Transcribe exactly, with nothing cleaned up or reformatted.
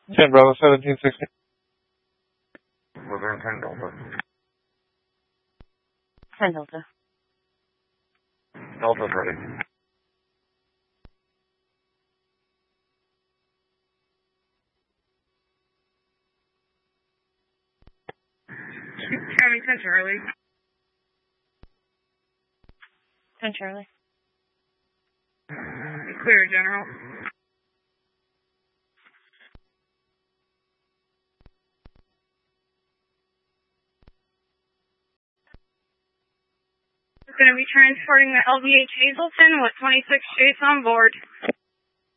ten Bravo seventeen sixty. We're ten Delta. ten Delta. Delta's ready. Coming ten Charlie. ten Charlie. Clear, General. We're going to be transporting the L V H Hazelton with twenty-six Chase on board.